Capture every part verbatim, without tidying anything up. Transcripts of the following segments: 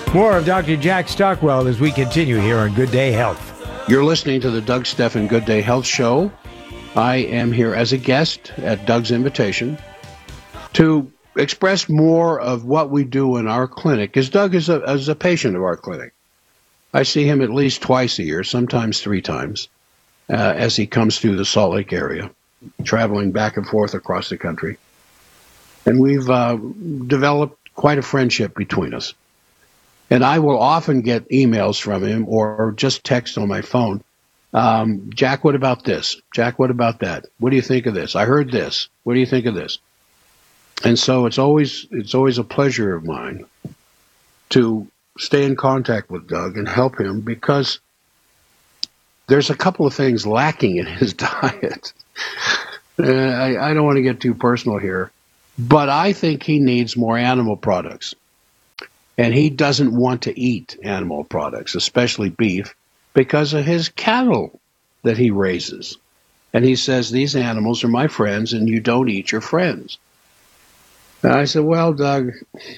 More of Doctor Jack Stockwell as we continue here on Good Day Health. You're listening to the Doug Stephan Good Day Health Show. I am here as a guest at Doug's invitation to express more of what we do in our clinic, because Doug is a, is a patient of our clinic. I see him at least twice a year, sometimes three times, uh, as he comes through the Salt Lake area, traveling back and forth across the country. And we've uh, developed quite a friendship between us. And I will often get emails from him or just text on my phone. Um, Jack, what about this? Jack, what about that? What do you think of this? I heard this. What do you think of this? And so it's always it's always a pleasure of mine to stay in contact with Doug and help him, because there's a couple of things lacking in his diet. uh, I, I don't want to get too personal here, but I think he needs more animal products. And he doesn't want to eat animal products, especially beef, because of his cattle that he raises. And he says, these animals are my friends, and you don't eat your friends. And I said, well, Doug,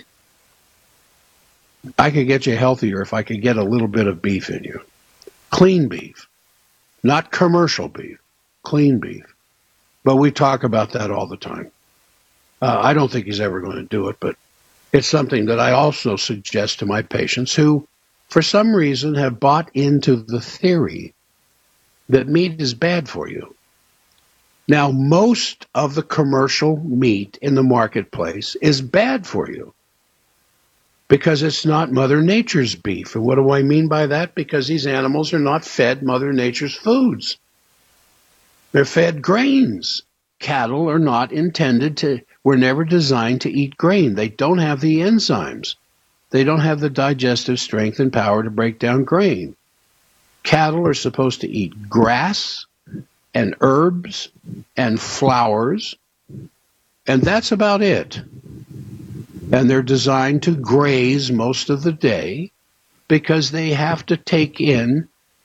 I could get you healthier if I could get a little bit of beef in you. Clean beef, not commercial beef, clean beef. But we talk about that all the time. Uh, I don't think he's ever going to do it, but it's something that I also suggest to my patients who, for some reason, have bought into the theory that meat is bad for you. Now, most of the commercial meat in the marketplace is bad for you because it's not Mother Nature's beef. And what do I mean by that? Because these animals are not fed Mother Nature's foods. They're fed grains. Cattle are not intended to, were never designed to eat grain. They don't have the enzymes. They don't have the digestive strength and power to break down grain. Cattle are supposed to eat grass and herbs and flowers, and that's about it. And they're designed to graze most of the day because they have to take in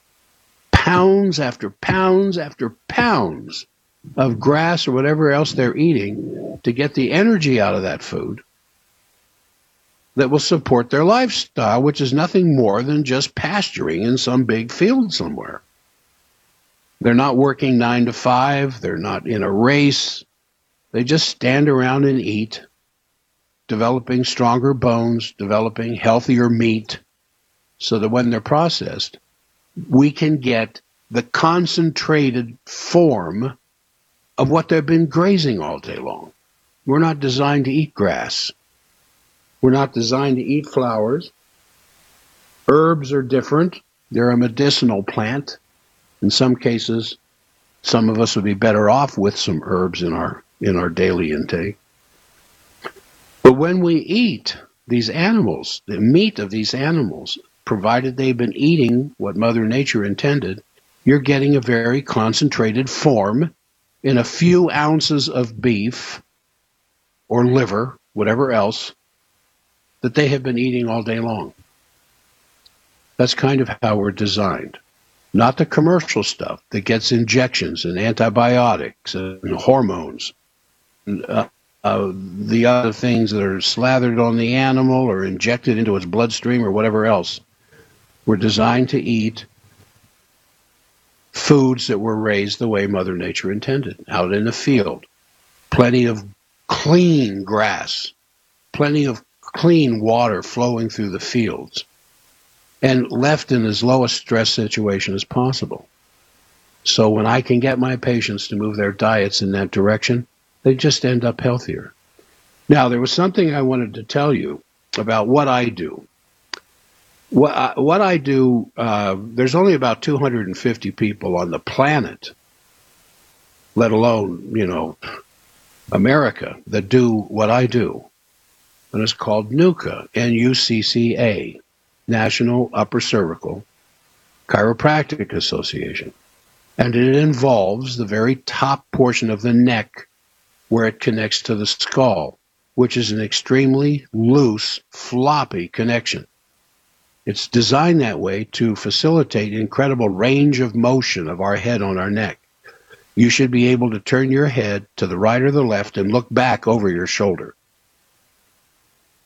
pounds after pounds after pounds of grass or whatever else they're eating to get the energy out of that food that will support their lifestyle, which is nothing more than just pasturing in some big field somewhere. They're not working nine to five. They're not in a race. They just stand around and eat, developing stronger bones, developing healthier meat, so that when they're processed, we can get the concentrated form of what they've been grazing all day long. We're not designed to eat grass. We're not designed to eat flowers. Herbs are different. They're a medicinal plant. In some cases, some of us would be better off with some herbs in our in our daily intake. But when we eat these animals, the meat of these animals, provided they've been eating what Mother Nature intended, you're getting a very concentrated form in a few ounces of beef or liver, whatever else, that they have been eating all day long. That's kind of how we're designed. Not the commercial stuff that gets injections and antibiotics and hormones, and, uh, uh, the other things that are slathered on the animal or injected into its bloodstream or whatever else. We're designed to eat foods that were raised the way Mother Nature intended, out in the field. Plenty of clean grass, plenty of clean water flowing through the fields, and left in as low a stress situation as possible. So when I can get my patients to move their diets in that direction, they just end up healthier. Now, there was something I wanted to tell you about what I do. What I, what I do, uh, there's only about two hundred fifty people on the planet, let alone, you know, America, that do what I do. And it's called NUCCA, N U C C A, National Upper Cervical Chiropractic Association. And it involves the very top portion of the neck where it connects to the skull, which is an extremely loose, floppy connection. It's designed that way to facilitate incredible range of motion of our head on our neck. You should be able to turn your head to the right or the left and look back over your shoulder.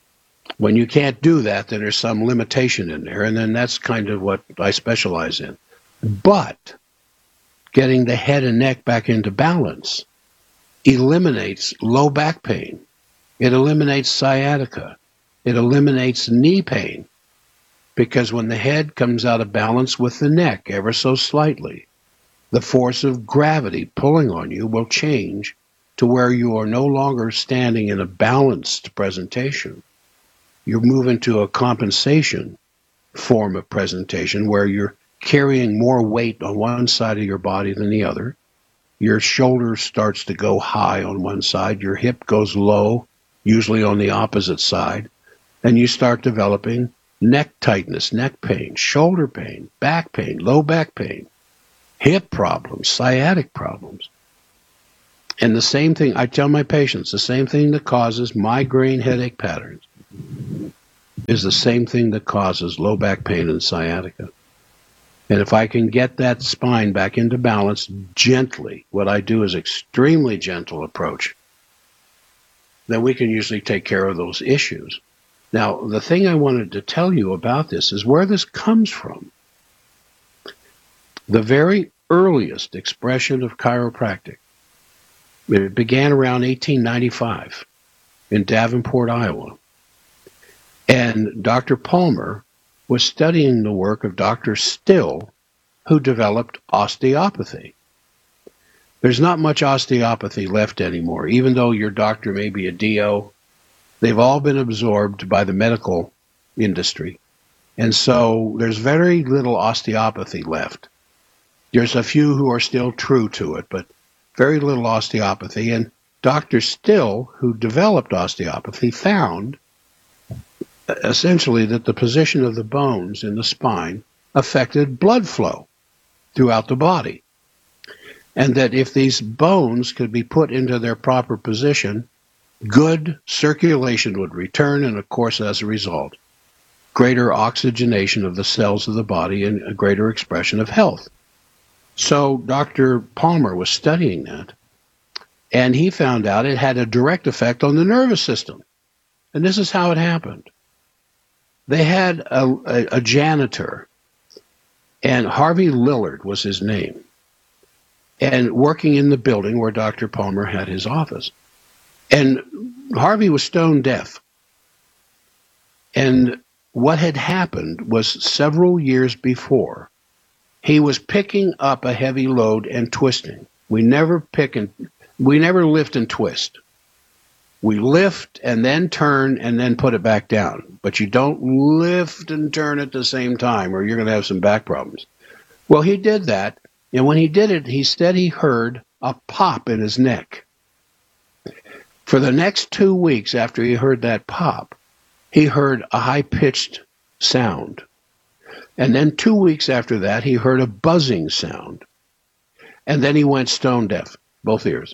When you can't do that, then there's some limitation in there, and then that's kind of what I specialize in. But getting the head and neck back into balance eliminates low back pain. It eliminates sciatica. It eliminates knee pain. Because when the head comes out of balance with the neck ever so slightly, the force of gravity pulling on you will change to where you are no longer standing in a balanced presentation. You move into a compensation form of presentation where you're carrying more weight on one side of your body than the other. Your shoulder starts to go high on one side. Your hip goes low, usually on the opposite side. And you start developing neck tightness, neck pain, shoulder pain, back pain, low back pain, hip problems, sciatic problems. And the same thing, I tell my patients, the same thing that causes migraine headache patterns is the same thing that causes low back pain and sciatica. And if I can get that spine back into balance gently, what I do is extremely gentle approach, then we can usually take care of those issues. Now, the thing I wanted to tell you about this is where this comes from. The very earliest expression of chiropractic, it began around eighteen ninety-five in Davenport, Iowa. And Doctor Palmer was studying the work of Doctor Still, who developed osteopathy. There's not much osteopathy left anymore, even though your doctor may be a D O. They've all been absorbed by the medical industry. And so there's very little osteopathy left. There's a few who are still true to it, but very little osteopathy. And Doctor Still, who developed osteopathy, found essentially that the position of the bones in the spine affected blood flow throughout the body. And that if these bones could be put into their proper position, good circulation would return, and of course, as a result, greater oxygenation of the cells of the body and a greater expression of health. So Doctor Palmer was studying that, and he found out it had a direct effect on the nervous system. And this is how it happened. They had a, a, a janitor, and Harvey Lillard was his name, and working in the building where Doctor Palmer had his office. And Harvey was stone deaf. And what had happened was several years before, he was picking up a heavy load and twisting. We never pick and we never lift and twist. We lift and then turn and then put it back down. But you don't lift and turn at the same time or you're going to have some back problems. Well, he did that. And when he did it, he said he heard a pop in his neck. For the next two weeks after he heard that pop, he heard a high-pitched sound. And then two weeks after that, he heard a buzzing sound. And then he went stone deaf, both ears.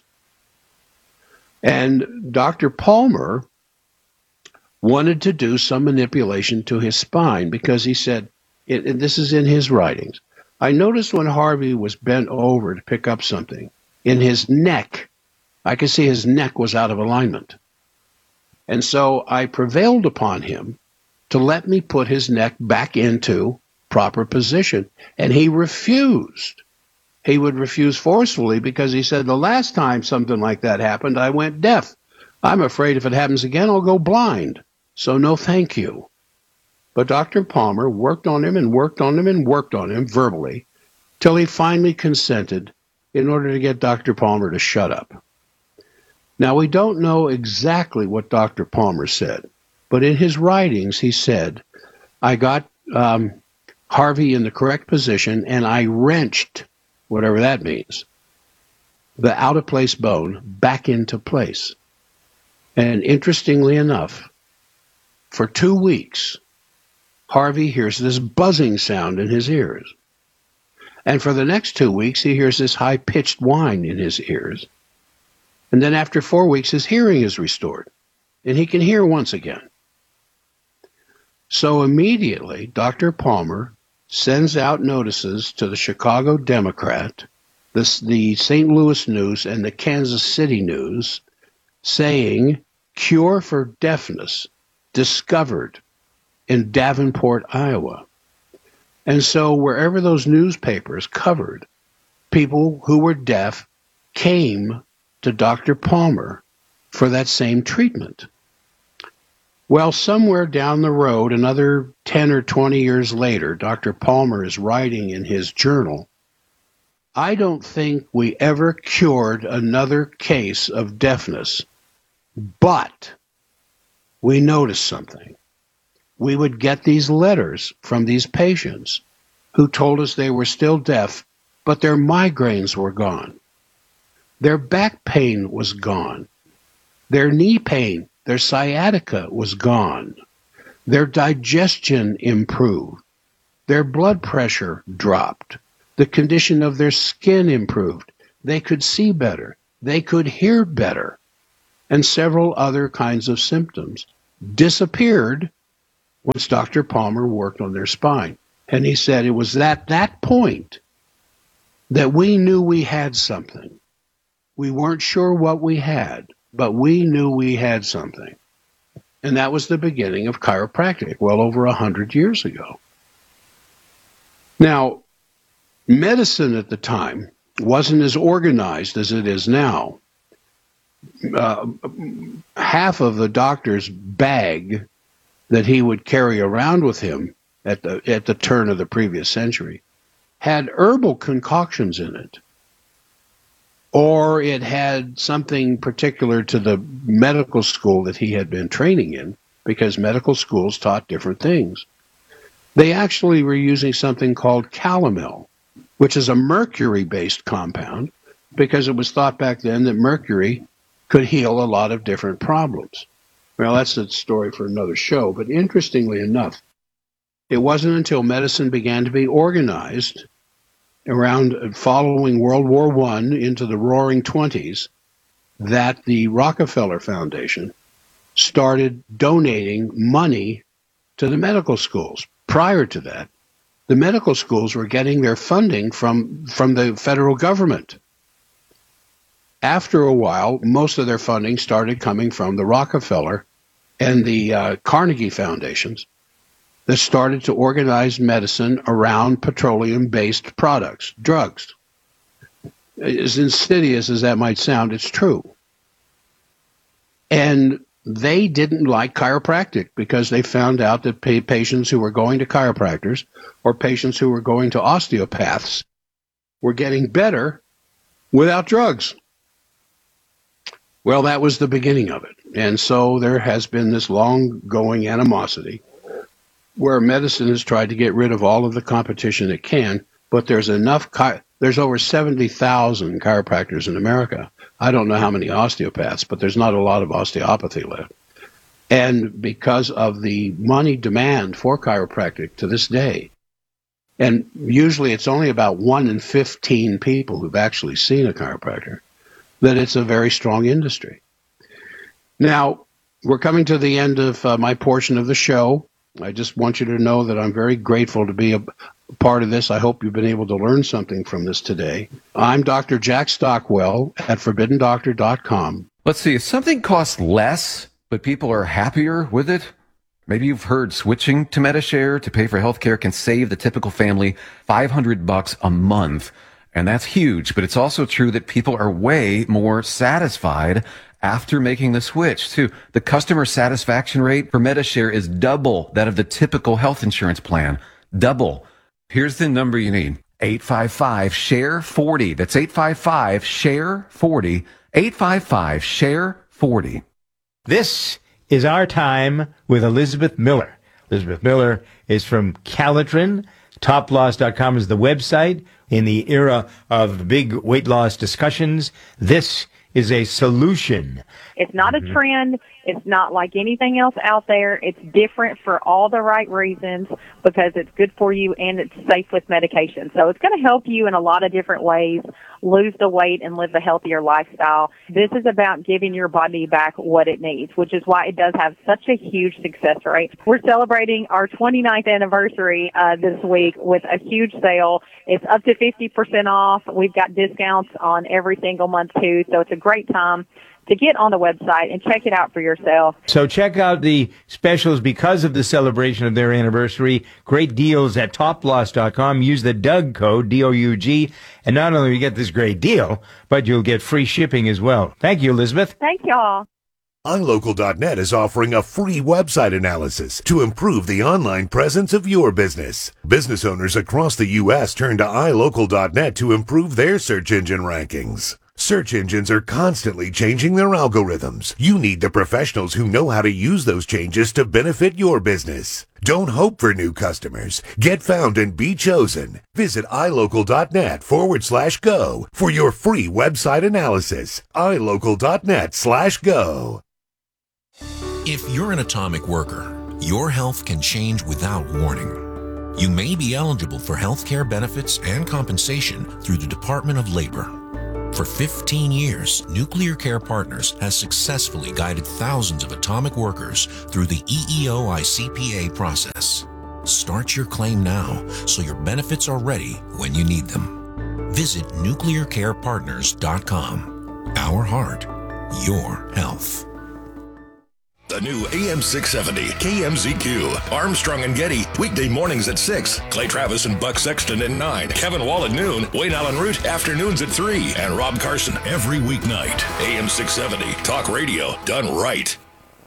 And Doctor Palmer wanted to do some manipulation to his spine because he said, and this is in his writings, I noticed when Harvey was bent over to pick up something, in his neck, I could see his neck was out of alignment. And so I prevailed upon him to let me put his neck back into proper position. And he refused. He would refuse forcefully because he said, the last time something like that happened, I went deaf. I'm afraid if it happens again, I'll go blind. So no thank you. But Doctor Palmer worked on him and worked on him and worked on him verbally till he finally consented in order to get Doctor Palmer to shut up. Now, we don't know exactly what Doctor Palmer said, but in his writings he said, I got um, Harvey in the correct position and I wrenched, whatever that means, the out-of-place bone back into place. And interestingly enough, for two weeks, Harvey hears this buzzing sound in his ears. And for the next two weeks, he hears this high-pitched whine in his ears. And then after four weeks, his hearing is restored, and he can hear once again. So immediately, Doctor Palmer sends out notices to the Chicago Democrat, the, the Saint Louis News, and the Kansas City News, saying, cure for deafness, discovered in Davenport, Iowa. And so wherever those newspapers covered, people who were deaf came to Doctor Palmer for that same treatment. Well, somewhere down the road, another ten or twenty years later, Doctor Palmer is writing in his journal, I don't think we ever cured another case of deafness, but we noticed something. We would get these letters from these patients who told us they were still deaf, but their migraines were gone. Their back pain was gone. Their knee pain, their sciatica was gone. Their digestion improved. Their blood pressure dropped. The condition of their skin improved. They could see better. They could hear better. And several other kinds of symptoms disappeared once Doctor Palmer worked on their spine. And he said it was at that point that we knew we had something. We weren't sure what we had, but we knew we had something. And that was the beginning of chiropractic, well over a hundred years ago. Now, medicine at the time wasn't as organized as it is now. Uh, half of the doctor's bag that he would carry around with him at the at the turn of the previous century had herbal concoctions in it, or it had something particular to the medical school that he had been training in, because medical schools taught different things. They actually were using something called calomel, which is a mercury-based compound, because it was thought back then that mercury could heal a lot of different problems. Well, that's a story for another show, but interestingly enough, it wasn't until medicine began to be organized around following World War One into the Roaring Twenties that the Rockefeller Foundation started donating money to the medical schools. Prior to that, the medical schools were getting their funding from, from the federal government. After a while, most of their funding started coming from the Rockefeller and the uh, Carnegie Foundations that started to organize medicine around petroleum-based products, drugs. As insidious as that might sound, it's true. And they didn't like chiropractic because they found out that pa- patients who were going to chiropractors or patients who were going to osteopaths were getting better without drugs. Well, that was the beginning of it. And so there has been this long-going animosity where medicine has tried to get rid of all of the competition it can, but there's enough, chi- there's over seventy thousand chiropractors in America. I don't know how many osteopaths, but there's not a lot of osteopathy left. And because of the money demand for chiropractic to this day, and usually it's only about one in fifteen people who've actually seen a chiropractor, that it's a very strong industry. Now, we're coming to the end of uh, my portion of the show. I just want you to know that I'm very grateful to be a part of this. I hope you've been able to learn something from this today. I'm Doctor Jack Stockwell at forbidden doctor dot com. Let's see, if something costs less, but people are happier with it, maybe you've heard switching to Medi-Share to pay for healthcare can save the typical family five hundred bucks a month. And that's huge, but it's also true that people are way more satisfied after making the switch, too. The customer satisfaction rate for Medi-Share is double that of the typical health insurance plan. Double. Here's the number you need. eight five five, S H A R E forty. That's eight five five, S H A R E forty. eight five five, S H A R E forty. This is Our Time with Elizabeth Miller. Elizabeth Miller is from Calitrin. top loss dot com is the website. In the era of big weight loss discussions, this is a solution. It's not a trend. It's not like anything else out there. It's different for all the right reasons because it's good for you and it's safe with medication. So it's going to help you in a lot of different ways lose the weight and live a healthier lifestyle. This is about giving your body back what it needs, which is why it does have such a huge success rate. We're celebrating our twenty-ninth anniversary uh, this week with a huge sale. It's up to fifty percent off. We've got discounts on every single month, too, so it's a great time to get on the website and check it out for yourself. So check out the specials because of the celebration of their anniversary. Great deals at top loss dot com. Use the Doug code, D O U G, and not only will you get this great deal, but you'll get free shipping as well. Thank you, Elizabeth. Thank y'all. i local dot net is offering a free website analysis to improve the online presence of your business. Business owners across the U S turn to i local dot net to improve their search engine rankings. Search engines are constantly changing their algorithms. You need the professionals who know how to use those changes to benefit your business. Don't hope for new customers. Get found and be chosen. Visit i local dot net forward slash go for your free website analysis. i local dot net slash go. If you're an atomic worker, your health can change without warning. You may be eligible for health care benefits and compensation through the Department of Labor. For fifteen years, Nuclear Care Partners has successfully guided thousands of atomic workers through the E E O I C P A process. Start your claim now so your benefits are ready when you need them. Visit nuclear care partners dot com. Our heart, your health. The new A M six seventy K M Z Q. Armstrong and Getty, weekday mornings at six. Clay Travis and Buck Sexton at nine. Kevin Wall at noon. Wayne Allen Root, afternoons at three. And Rob Carson every weeknight. A M six seventy, talk radio done right.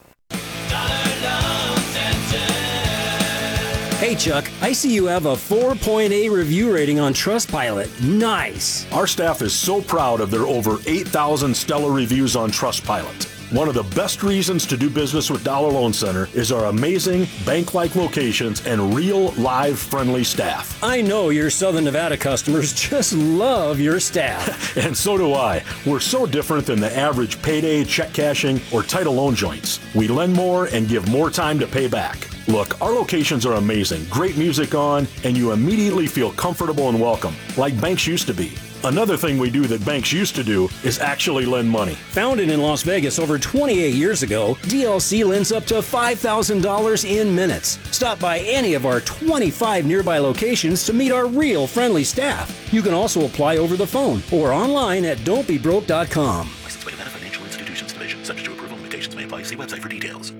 Hey Chuck, I see you have a four point eight review rating on Trustpilot. Nice. Our staff is so proud of their over eight thousand stellar reviews on Trustpilot. One of the best reasons to do business with Dollar Loan Center is our amazing bank-like locations and real, live, friendly staff. I know your Southern Nevada customers just love your staff. And so do I. We're so different than the average payday, check cashing, or title loan joints. We lend more and give more time to pay back. Look, our locations are amazing, great music on, and you immediately feel comfortable and welcome, like banks used to be. Another thing we do that banks used to do is actually lend money. Founded in Las Vegas over twenty-eight years ago, D L C lends up to five thousand dollars in minutes. Stop by any of our twenty-five nearby locations to meet our real friendly staff. You can also apply over the phone or online at don't be broke dot com. Licensed by Nevada Financial Institutions Division. Subject to approval. Limitations may apply. See website for details.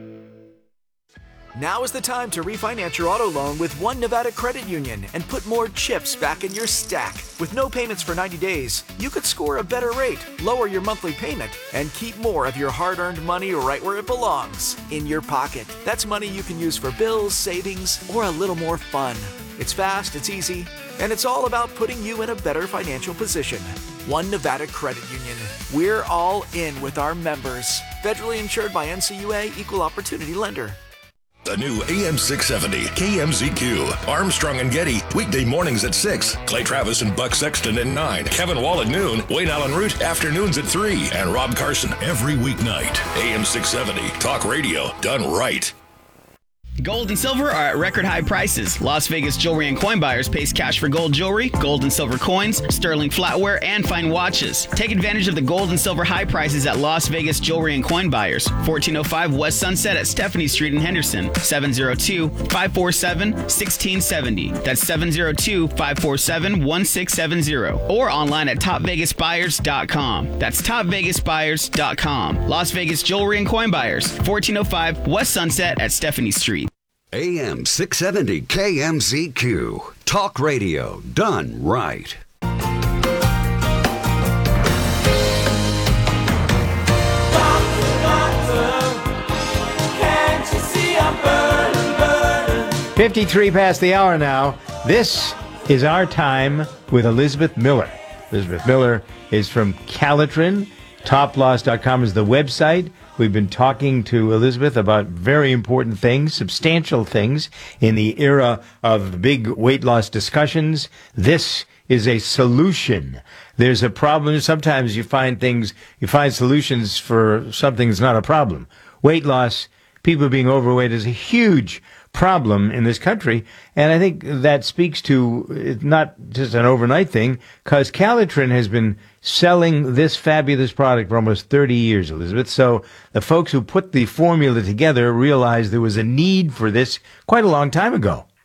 Now is the time to refinance your auto loan with One Nevada Credit Union and put more chips back in your stack. With no payments for ninety days, you could score a better rate, lower your monthly payment, and keep more of your hard-earned money right where it belongs, in your pocket. That's money you can use for bills, savings, or a little more fun. It's fast, it's easy, and it's all about putting you in a better financial position. One Nevada Credit Union. We're all in with our members. Federally insured by N C U A, Equal Opportunity Lender. The new A M six seventy K M Z Q. Armstrong and Getty, weekday mornings at six. Clay Travis and Buck Sexton at nine. Kevin Wall at noon. Wayne Allen Root, afternoons at three. And Rob Carson every weeknight. A M six seventy, talk radio done right. Gold and silver are at record high prices. Las Vegas Jewelry and Coin Buyers pays cash for gold jewelry, gold and silver coins, sterling flatware, and fine watches. Take advantage of the gold and silver high prices at Las Vegas Jewelry and Coin Buyers. fourteen oh five West Sunset at Stephanie Street in Henderson. seven oh two, five four seven, one six seven oh. That's seven oh two, five four seven, one six seven oh. Or online at top vegas buyers dot com. That's top vegas buyers dot com. Las Vegas Jewelry and Coin Buyers. fourteen oh five West Sunset at Stephanie Street. A M six seventy K M Z Q. Talk radio done right. fifty-three past the hour now. This is Our Time with Elizabeth Miller. Elizabeth Miller is from Calitrin. top loss dot com is the website. We've been talking to Elizabeth about very important things, substantial things in the era of big weight loss discussions. This is a solution. There's a problem. Sometimes you find things, you find solutions for something that's not a problem. Weight loss, people being overweight is a huge problem in this country, and I think that speaks to it's not just an overnight thing, because Calitrin has been selling this fabulous product for almost thirty years, Elizabeth. So the folks who put the formula together realized there was a need for this quite a long time ago.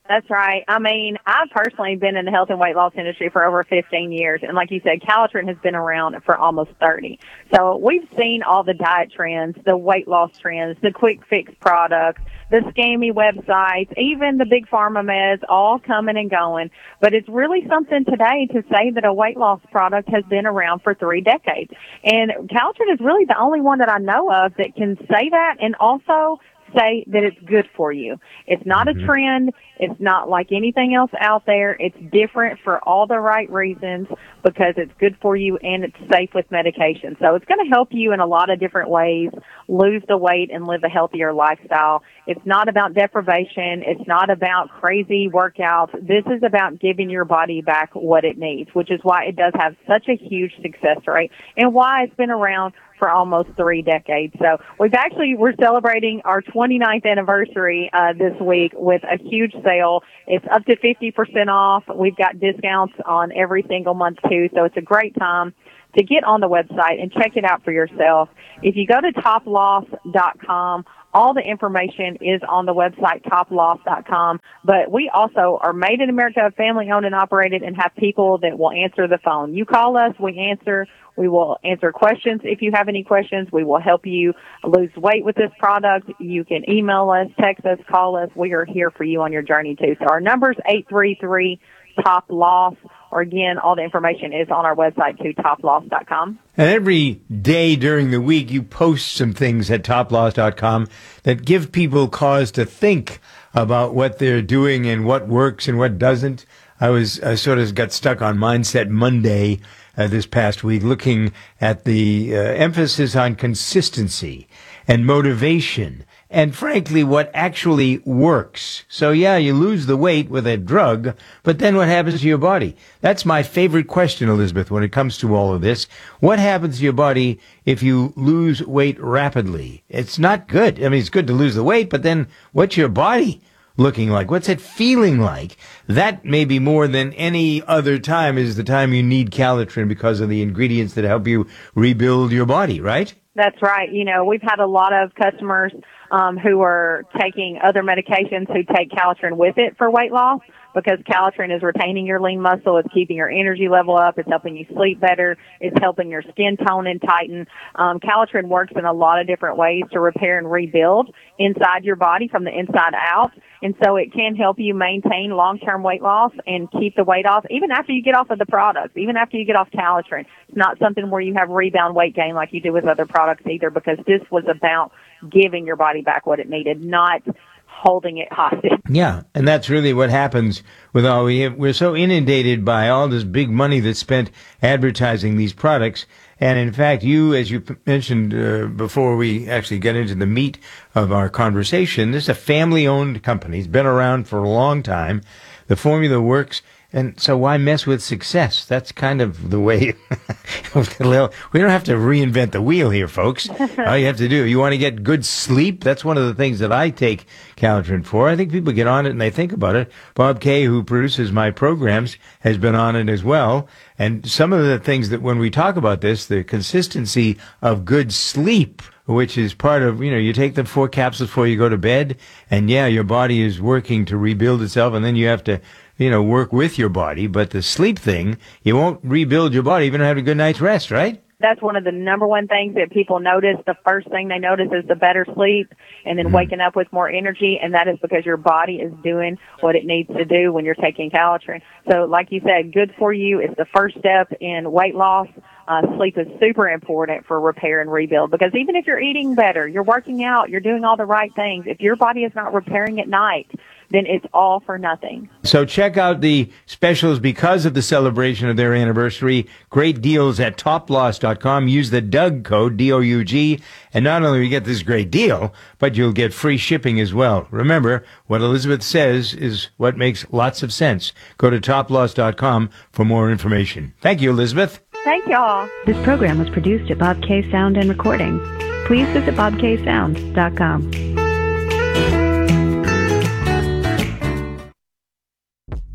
That's right. I mean, I've personally been in the health and weight loss industry for over fifteen years. And like you said, Calitrin has been around for almost thirty. So we've seen all the diet trends, the weight loss trends, the quick fix products, the scammy websites, even the big pharma meds, all coming and going. But it's really something today to say that a weight loss product has been around for three decades. And Calitrin is really the only one that I know of that can say that and also say that it's good for you. It's not mm-hmm. a trend. It's not like anything else out there. It's different for all the right reasons because it's good for you and it's safe with medication. So it's going to help you in a lot of different ways lose the weight and live a healthier lifestyle. It's not about deprivation. It's not about crazy workouts. This is about giving your body back what it needs, which is why it does have such a huge success rate and why it's been around for almost three decades. So we've actually, we're celebrating our twenty-ninth anniversary uh, this week with a huge sale. It's up to fifty percent off. We've got discounts on every single month too. So it's a great time to get on the website and check it out for yourself. If you go to top loss dot com, all the information is on the website, top loss dot com. But we also are made in America, family owned and operated, and have people that will answer the phone. You call us, we answer. We will answer questions. If you have any questions, we will help you lose weight with this product. You can email us, text us, call us. We are here for you on your journey too. So our number is eight three three, top loss. Or again, all the information is on our website too, top loss dot com. And every day during the week, you post some things at top loss dot com that give people cause to think about what they're doing and what works and what doesn't. I was I sort of got stuck on Mindset Monday uh, this past week, looking at the uh, emphasis on consistency and motivation and, frankly, what actually works. So, yeah, you lose the weight with a drug, but then what happens to your body? That's my favorite question, Elizabeth, when it comes to all of this. What happens to your body if you lose weight rapidly? It's not good. I mean, it's good to lose the weight, but then what's your body looking like? What's it feeling like? That maybe more than any other time is the time you need Calitrin because of the ingredients that help you rebuild your body, right? That's right. You know, we've had a lot of customers um, who are taking other medications who take Calitrin with it for weight loss because Calitrin is retaining your lean muscle. It's keeping your energy level up. It's helping you sleep better. It's helping your skin tone and tighten. Um, Calitrin works in a lot of different ways to repair and rebuild inside your body from the inside out. And so it can help you maintain long-term weight loss and keep the weight off even after you get off of the products, even after you get off Calitrin. It's not something where you have rebound weight gain like you do with other products either because this was about giving your body back what it needed, not holding it hostage. Yeah, and that's really what happens with all we have. We're so inundated by all this big money that's spent advertising these products. And in fact, you, as you mentioned uh, before we actually get into the meat of our conversation, this is a family-owned company. It's been around for a long time. The formula works. And so why mess with success? That's kind of the way. We don't have to reinvent the wheel here, folks. All you have to do, you want to get good sleep? That's one of the things that I take Calitrin for. I think people get on it and they think about it. Bob Kay, who produces my programs, has been on it as well. And some of the things that when we talk about this, the consistency of good sleep, which is part of, you know, you take the four capsules before you go to bed, and yeah, your body is working to rebuild itself, and then you have to, you know, work with your body. But the sleep thing, you won't rebuild your body even have a good night's rest, right? That's one of the number one things that people notice. The first thing they notice is the better sleep and then mm-hmm. waking up with more energy, and that is because your body is doing what it needs to do when you're taking Calitrin. So like you said, good for you. It's the first step in weight loss. Uh, sleep is super important for repair and rebuild because even if you're eating better, you're working out, you're doing all the right things, if your body is not repairing at night, then it's all for nothing. So check out the specials because of the celebration of their anniversary. Great deals at top loss dot com. Use the Doug code, D O U G, and not only will you get this great deal, but you'll get free shipping as well. Remember, what Elizabeth says is what makes lots of sense. Go to top loss dot com for more information. Thank you, Elizabeth. Thank y'all. This program was produced at Bob K Sound and Recording. Please visit bob k sound dot com.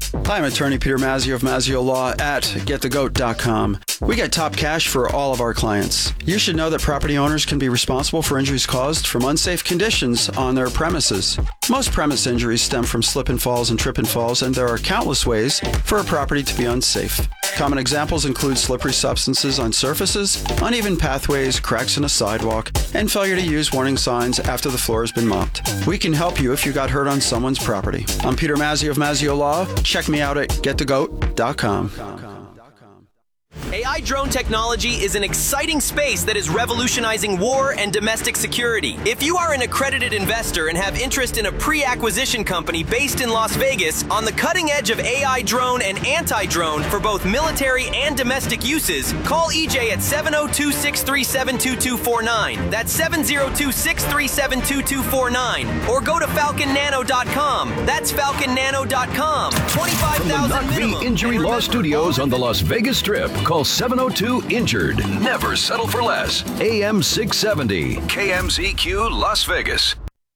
Hi, I'm attorney Peter Mazzio of Mazzio Law at get the goat dot com. We get top cash for all of our clients. You should know that property owners can be responsible for injuries caused from unsafe conditions on their premises. Most premise injuries stem from slip and falls and trip and falls, and there are countless ways for a property to be unsafe. Common examples include slippery substances on surfaces, uneven pathways, cracks in a sidewalk, and failure to use warning signs after the floor has been mopped. We can help you if you got hurt on someone's property. I'm Peter Mazzio of Mazzio Law. Check me out at get the goat dot com. A I drone technology is an exciting space that is revolutionizing war and domestic security. If you are an accredited investor and have interest in a pre-acquisition company based in Las Vegas on the cutting edge of A I drone and anti-drone for both military and domestic uses, call E J at seven oh two, six three seven, two two four nine. That's seven oh two, six three seven, two two four nine. Or go to falcon nano dot com. That's falcon nano dot com. twenty-five thousand minimum. From the Injury Law Studios on the Las Vegas Strip, call seven oh two injured. Never settle for less. A M six seventy, K M Z Q, Las Vegas.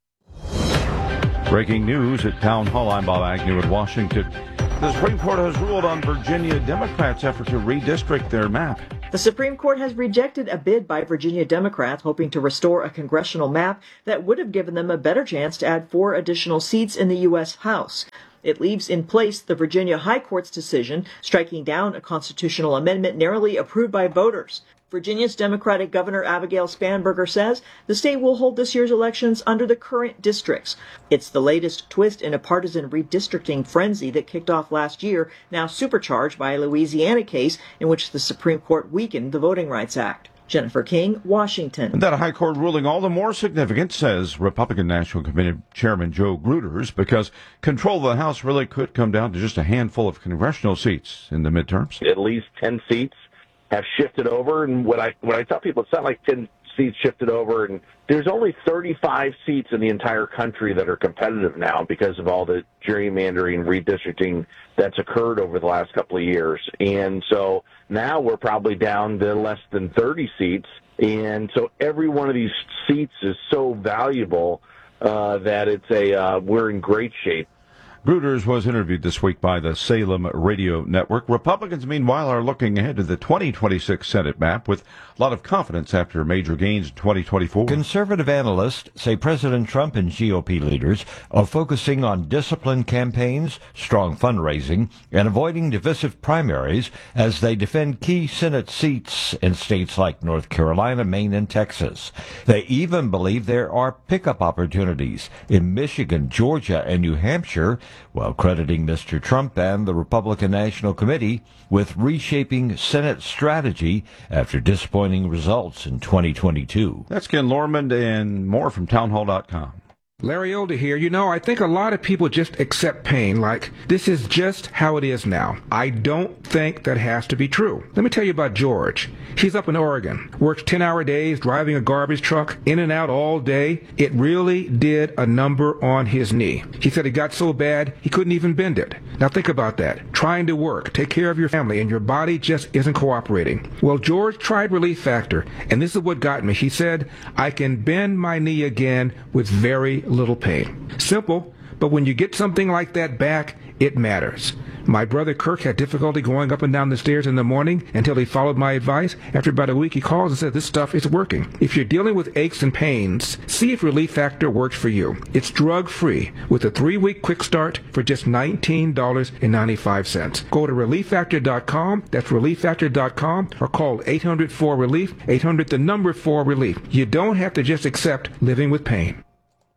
Breaking news at Town Hall. I'm Bob Agnew in Washington. The Supreme Court has ruled on Virginia Democrats' effort to redistrict their map. The Supreme Court has rejected a bid by Virginia Democrats hoping to restore a congressional map that would have given them a better chance to add four additional seats in the U S House. It leaves in place the Virginia High Court's decision striking down a constitutional amendment narrowly approved by voters. Virginia's Democratic Governor Abigail Spanberger says the state will hold this year's elections under the current districts. It's the latest twist in a partisan redistricting frenzy that kicked off last year, now supercharged by a Louisiana case in which the Supreme Court weakened the Voting Rights Act. Jennifer King, Washington. And that High Court ruling all the more significant, says Republican National Committee Chairman Joe Gruters, because control of the House really could come down to just a handful of congressional seats in the midterms. At least ten seats have shifted over, and what I what I tell people, it's not like ten seats shifted over, and there's only thirty-five seats in the entire country that are competitive now because of all the gerrymandering, redistricting that's occurred over the last couple of years. And so now we're probably down to less than thirty seats, and so every one of these seats is so valuable uh, that it's a uh, we're in great shape. Gruters was interviewed this week by the Salem Radio Network. Republicans, meanwhile, are looking ahead to the twenty twenty-six Senate map with a lot of confidence after major gains in twenty twenty-four. Conservative analysts say President Trump and G O P leaders are focusing on disciplined campaigns, strong fundraising, and avoiding divisive primaries as they defend key Senate seats in states like North Carolina, Maine, and Texas. They even believe there are pickup opportunities in Michigan, Georgia, and New Hampshire, while crediting Mister Trump and the Republican National Committee with reshaping Senate strategy after disappointing results in twenty twenty-two. That's Ken Lormond and more from town hall dot com. Larry Older here. You know, I think a lot of people just accept pain like this is just how it is now. I don't think that has to be true. Let me tell you about George. He's up in Oregon, works ten-hour days, driving a garbage truck, in and out all day. It really did a number on his knee. He said it got so bad he couldn't even bend it. Now think about that. Trying to work, take care of your family, and your body just isn't cooperating. Well, George tried Relief Factor, and this is what got me. He said, I can bend my knee again with very little pain. Simple, but when you get something like that back, it matters. My brother Kirk had difficulty going up and down the stairs in the morning until he followed my advice. After about a week, he calls and says, this stuff is working. If you're dealing with aches and pains, see if Relief Factor works for you. It's drug-free with a three-week quick start for just nineteen dollars and ninety-five cents. Go to relief factor dot com, that's relief factor dot com, or call eight hundred four relief, eight hundred the number four relief. You don't have to just accept living with pain.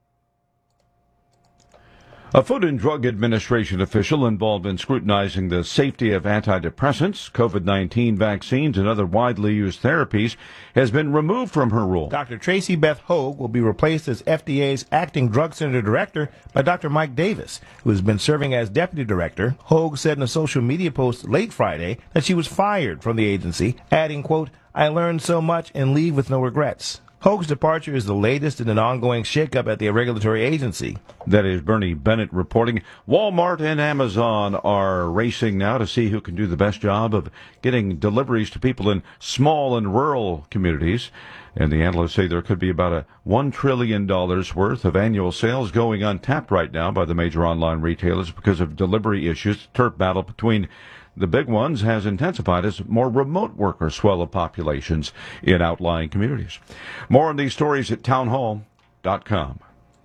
A Food and Drug Administration official involved in scrutinizing the safety of antidepressants, COVID nineteen vaccines, and other widely used therapies has been removed from her role. Doctor Tracy Beth Hogue will be replaced as F D A's acting drug center director by Doctor Mike Davis, who has been serving as deputy director. Hogue said in a social media post late Friday that she was fired from the agency, adding, quote, I learned so much and leave with no regrets. Hogue's departure is the latest in an ongoing shakeup at the regulatory agency. That is Bernie Bennett reporting. Walmart and Amazon are racing now to see who can do the best job of getting deliveries to people in small and rural communities. And the analysts say there could be about a one trillion dollars worth of annual sales going untapped right now by the major online retailers because of delivery issues. The turf battle between the big ones has intensified as more remote workers swell the populations in outlying communities. More on these stories at townhall dot com.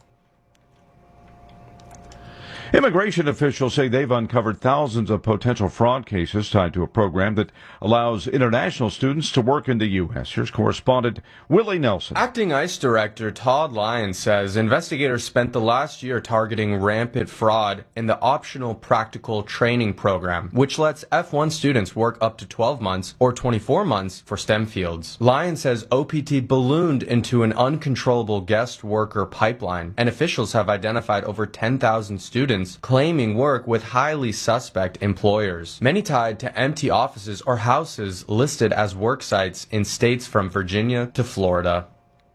Immigration officials say they've uncovered thousands of potential fraud cases tied to a program that allows international students to work in the U S. Here's correspondent Willie Nelson. Acting ICE Director Todd Lyons says investigators spent the last year targeting rampant fraud in the optional practical training program, which lets F one students work up to twelve months or twenty-four months for STEM fields. Lyons says O P T ballooned into an uncontrollable guest worker pipeline, and officials have identified over ten thousand students claiming work with highly suspect employers, many tied to empty offices or houses listed as work sites in states from Virginia to Florida.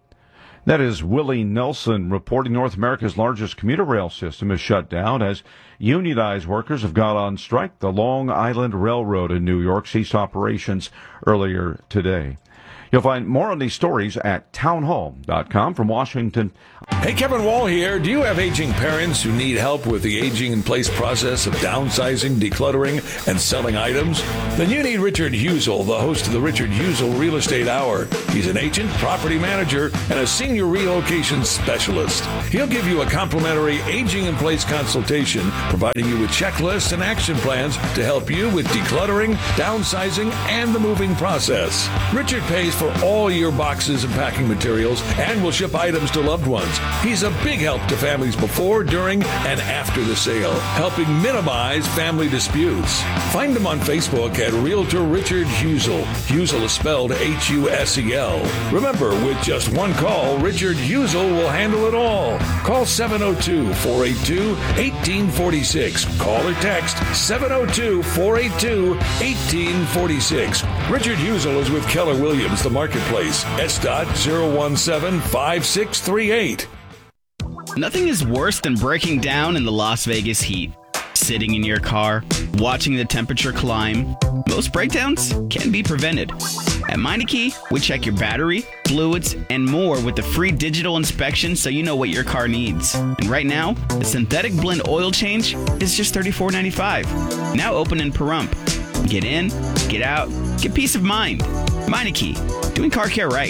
That is Willie Nelson reporting. North America's largest commuter rail system is shut down as unionized workers have gone on strike. The Long Island Railroad in New York ceased operations earlier today. You'll find more on these stories at townhall dot com. From Washington. Hey, Kevin Wall here. Do you have aging parents who need help with the aging in place process of downsizing, decluttering, and selling items? Then you need Richard Husel, the host of the Richard Husel Real Estate Hour. He's an agent, property manager, and a senior relocation specialist. He'll give you a complimentary aging in place consultation, providing you with checklists and action plans to help you with decluttering, downsizing, and the moving process. Richard pays for all your boxes and packing materials and will ship items to loved ones. He's a big help to families before, during, and after the sale, helping minimize family disputes. Find him on Facebook at Realtor Richard Husel. Husel is spelled H U S E L. Remember, with just one call, Richard Husel will handle it all. Call seven oh two, four eight two, one eight four six. Call or text seven oh two, four eight two, one eight four six. Richard Husel is with Keller Williams, the Marketplace. S dot zero one seven five six three eight. Nothing is worse than breaking down in the Las Vegas heat. Sitting in your car, watching the temperature climb. Most breakdowns can be prevented. At Meineke, we check your battery, fluids, and more with the free digital inspection so you know what your car needs. And right now, the synthetic blend oil change is just thirty-four ninety-five. Now open in Pahrump. Get in, get out, get peace of mind. Meineke, doing car care right.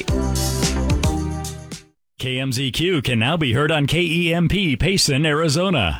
K M Z Q can now be heard on K E M P Payson, Arizona.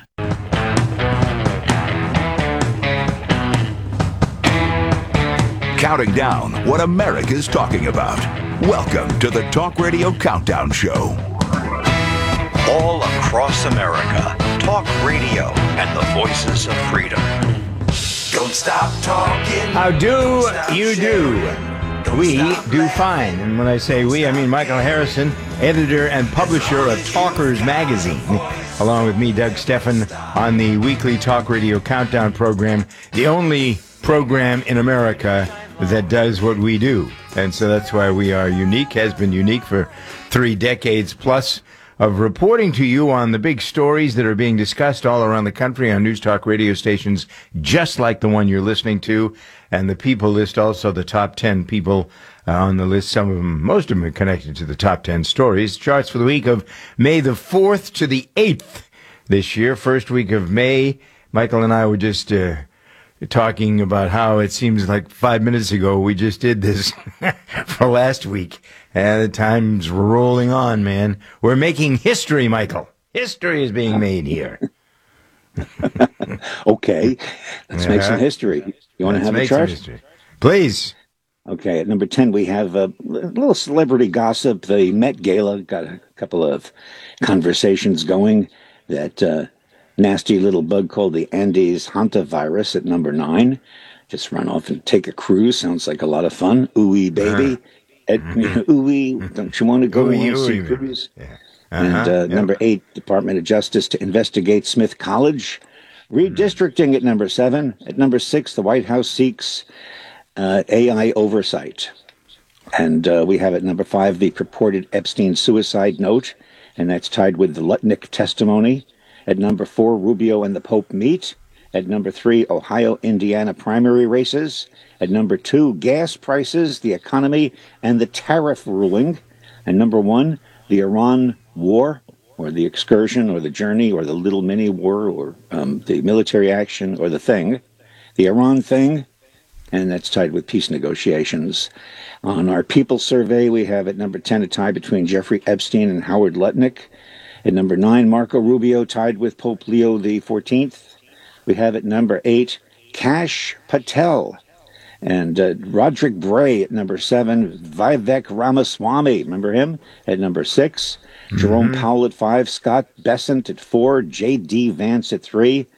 Counting down what America's talking about. Welcome to the Talk Radio Countdown Show. All across America, talk radio and the voices of freedom. Don't stop talking. How do you do? We do fine. And when I say we, I mean Michael Harrison, editor and publisher of Talkers Magazine, along with me, Doug Steffen, on the weekly Talk Radio Countdown program, the only program in America that does what we do. And so that's why we are unique, has been unique for three decades plus of reporting to you on the big stories that are being discussed all around the country on News Talk radio stations, just like the one you're listening to. And the people list also the top ten people uh, on the list. Some of them, most of them are connected to the top ten stories. Charts for the week of May the fourth to the eighth this year. First week of May, Michael and I were just uh, talking about how it seems like five minutes ago we just did this for last week. And the time's rolling on, man. We're making history, Michael. History is being made here. Okay, let's uh-huh. make some history. You want to have a chart? Please. Okay, at number ten, we have a little celebrity gossip. The Met Gala got a couple of conversations going. That uh, nasty little bug called the Andes hantavirus at number nine. Just run off and take a cruise. Sounds like a lot of fun. Ooey, baby. Uh-huh. At, mm-hmm. you know, ooey, don't you want to go ooey, and see cruise? Yeah. Uh-huh. And uh, yeah. number eight, Department of Justice to investigate Smith College. Redistricting at number seven. At number six, the White House seeks uh, A I oversight. And uh, we have at number five the purported Epstein suicide note, and that's tied with the Lutnick testimony. At number four, Rubio and the Pope meet. At number three, Ohio-Indiana primary races. At number two, gas prices, the economy, and the tariff ruling. And number one, the Iran war, or the excursion, or the journey, or the little mini war, or um, the military action, or the thing. The Iran thing, and that's tied with peace negotiations. On our People survey, we have at number ten a tie between Jeffrey Epstein and Howard Lutnick. At number nine, Marco Rubio tied with Pope Leo the fourteenth. We have at number eight, Kash Patel. And uh, Roderick Bray at number seven, Vivek Ramaswamy, remember him? At number six, mm-hmm. Jerome Powell at five, Scott Bessent at four, J D Vance at three,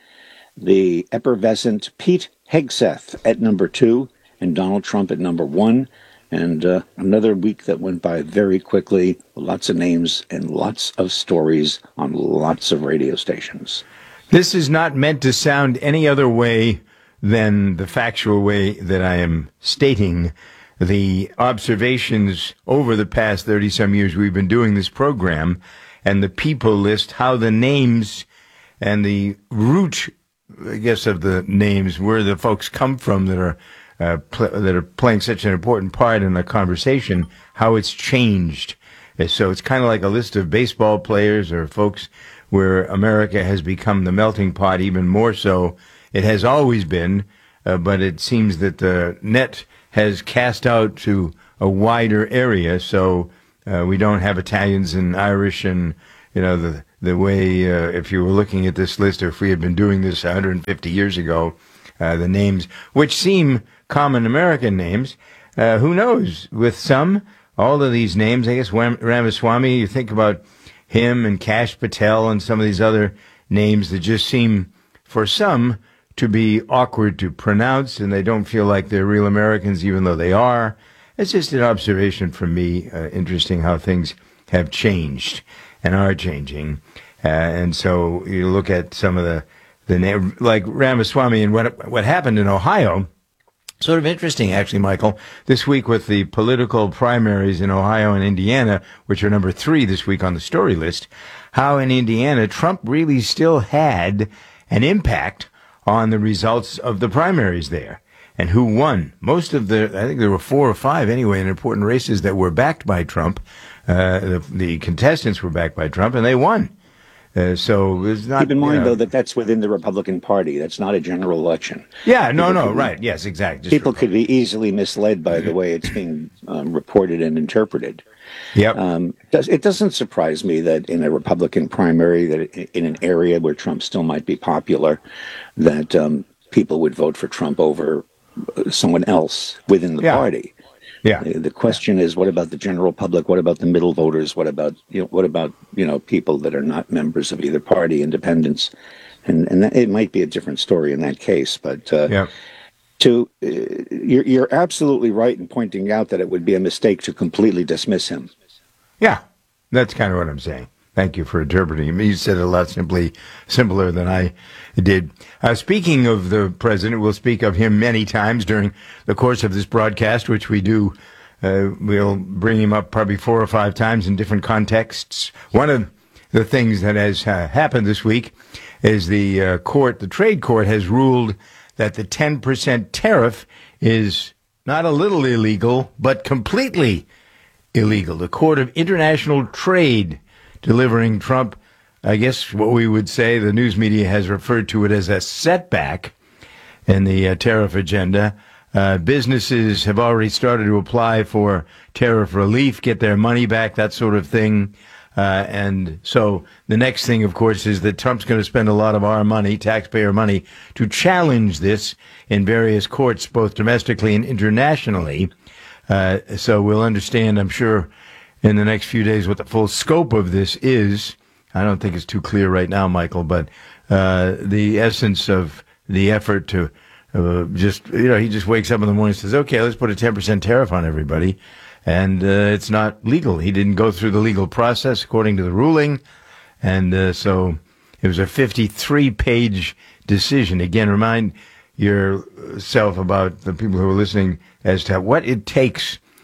the effervescent Pete Hegseth at number two, and Donald Trump at number one. And uh, another week that went by very quickly, lots of names and lots of stories on lots of radio stations. This is not meant to sound any other way than the factual way that I am stating the observations over the past thirty-some years we've been doing this program, and the people list, how the names and the root, I guess, of the names, where the folks come from that are uh, pl- that are playing such an important part in the conversation, how it's changed. So it's kind of like a list of baseball players or folks where America has become the melting pot even more so. It has always been, uh, but it seems that the net has cast out to a wider area, so uh, we don't have Italians and Irish and, you know, the the way, uh, if you were looking at this list, or if we had been doing this one hundred fifty years ago, uh, the names, which seem common American names, uh, who knows? With some, all of these names, I guess Ram- Ramaswamy, you think about him and Kash Patel and some of these other names that just seem, for some, to be awkward to pronounce, and they don't feel like they're real Americans, even though they are. It's just an observation from me, uh, interesting how things have changed and are changing. Uh, and so you look at some of the, the name, like Ramaswamy, and what what happened in Ohio. Sort of interesting, actually, Michael, this week with the political primaries in Ohio and Indiana, which are number three this week on the story list, how in Indiana Trump really still had an impact on the results of the primaries there. And who won? Most of the, I think there were four or five anyway, in important races that were backed by Trump. Uh, the, the contestants were backed by Trump, and they won. Uh, so it's not. Keep in mind, you know, though, that that's within the Republican Party. That's not a general election. Yeah, no, people no, could, right. Yes, exactly. Just people could be easily misled by the way it's being um, reported and interpreted. Yep. Um, does, it doesn't surprise me that in a Republican primary, that in an area where Trump still might be popular, that um, people would vote for Trump over someone else within the yeah. party. Yeah. The, the question is, what about the general public? What about the middle voters? What about you know? What about you know people that are not members of either party, independents? And and that, it might be a different story in that case. But uh, yeah. to uh, you're you're absolutely right in pointing out that it would be a mistake to completely dismiss him. Yeah, that's kind of what I'm saying. Thank you for interpreting him. You said it a lot simply simpler than I did. Uh, speaking of the president, we'll speak of him many times during the course of this broadcast, which we do. Uh, we'll bring him up probably four or five times in different contexts. One of the things that has uh, happened this week is the uh, court, the trade court, has ruled that the ten percent tariff is not a little illegal, but completely illegal. The Court of International Trade delivering Trump, I guess what we would say, the news media has referred to it as a setback in the uh, tariff agenda. Uh, businesses have already started to apply for tariff relief, get their money back, that sort of thing. Uh, and so the next thing, of course, is that Trump's going to spend a lot of our money, taxpayer money, to challenge this in various courts, both domestically and internationally. Uh, so we'll understand, I'm sure, in the next few days what the full scope of this is. I don't think it's too clear right now, Michael, but uh, the essence of the effort to uh, just, you know, he just wakes up in the morning and says, okay, let's put a ten percent tariff on everybody. And uh, it's not legal. He didn't go through the legal process according to the ruling. And uh, so it was a fifty-three page decision. Again, remind yourself about the people who are listening as to what it takes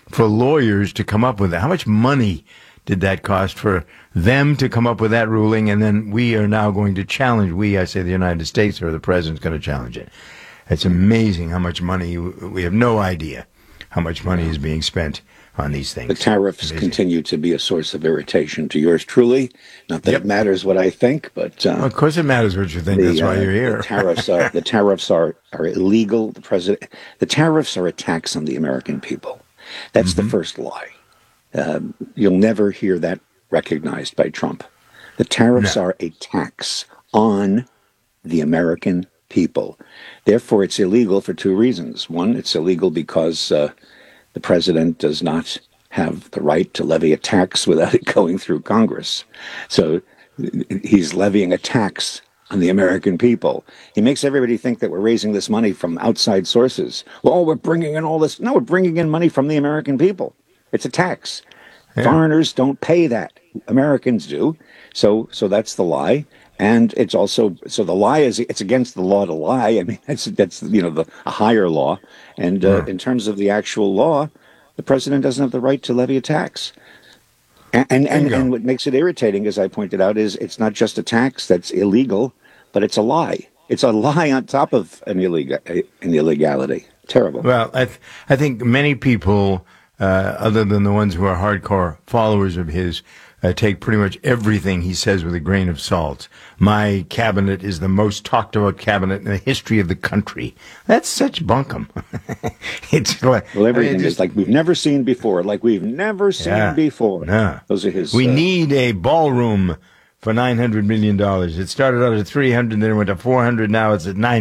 for lawyers to come up with that? How much money did that cost for them to come up with that ruling? And then we are now going to challenge, we, I say the United States, or the president's going to challenge it. It's amazing how much money, we have no idea how much money is being spent on these things. The tariffs amazing. continue to be a source of irritation to yours truly. Not that yep. it matters what I think, but uh, well, of course it matters what you think. The, That's why you're here. Uh, the tariffs are the tariffs are, are illegal. The president, the tariffs are a tax on the American people. That's mm-hmm. the first lie. Um, you'll never hear that recognized by Trump. The tariffs no. are a tax on the American people. Therefore, it's illegal for two reasons. One, it's illegal because uh, the president does not have the right to levy a tax without it going through Congress. So he's levying a tax on the American people. He makes everybody think that we're raising this money from outside sources. Well, we're bringing in all this. No, we're bringing in money from the American people. It's a tax. Yeah. Foreigners don't pay that. Americans do. So so that's the lie. And it's also, so the lie is, it's against the law to lie. I mean, that's, that's you know, the a higher law. And uh, yeah. in terms of the actual law, the president doesn't have the right to levy a tax. And and, and, and what makes it irritating, as I pointed out, is it's not just a tax that's illegal, but it's a lie. It's a lie on top of an, illegal, an illegality. Terrible. Well, I, th- I think many people, uh, other than the ones who are hardcore followers of his, uh, take pretty much everything he says with a grain of salt. My cabinet is the most talked about cabinet in the history of the country. That's such bunkum. It's like, well, everything I mean, is like we've never seen before, like we've never seen yeah, before. No. Those are his. We uh, need a ballroom for nine hundred million dollars. It started out at three hundred, then it went to four hundred. Now it's at nine.